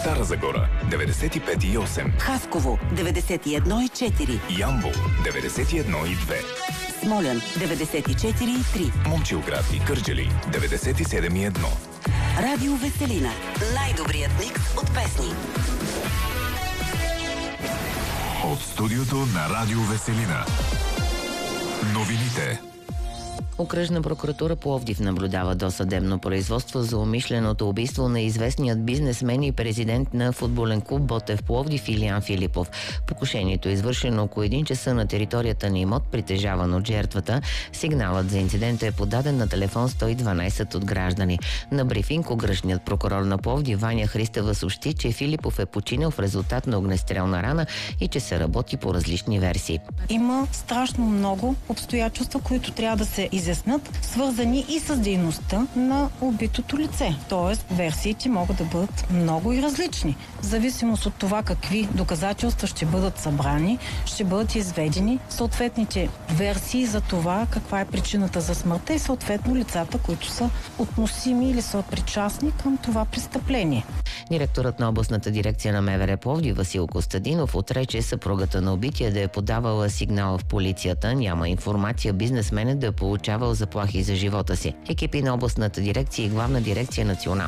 Стара Загора 95,8, Хасково 91,4, Ямбол 91,2, Смолян 94,3, Момчилград и Кърджали 97,1. Радио Веселина. Най-добрият микс от песни. От студиото на Радио Веселина. Новините. Окръжна прокуратура Пловдив наблюдава досъдебно производство за умишленото убийство на известният бизнесмен и президент на футболен клуб Ботев Пловдив Илиян Филипов. Покушението е извършено около 1 часа на територията на имот, притежаван от жертвата. Сигналът за инцидента е подаден на телефон 112 от граждани. На брифинг окръжният прокурор на Пловдив Ваня Христева съобщи, че Филипов е починал в резултат на огнестрелна рана и че се работи по различни версии. Има страшно много обстоятелства, които трябва да се изяснат, свързани и с дейността на убитото лице. Тоест, версиите могат да бъдат много и различни. В зависимост от това какви доказателства ще бъдат събрани, ще бъдат изведени съответните версии за това каква е причината за смъртта и съответно лицата, които са относими или са причастни към това престъпление. Директорът на областната дирекция на МВР Пловдив Васил Костадинов отрече съпругата на убития да е подавала сигнал в полицията. Няма информация бизнесменът да е получавал заплахи за живота си. Екипи на областната дирекция и главна дирекция национална